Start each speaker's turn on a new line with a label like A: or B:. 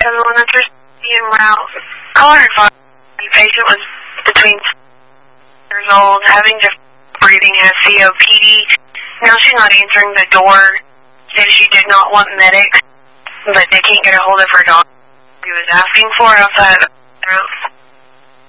A: on the Christian route. Caller advised the patient was between years old, having difficulty breathing, has COPD. Now she's not answering the door. Said she did not want medics, but they can't get a hold of her doctor. He was asking for outside of the room.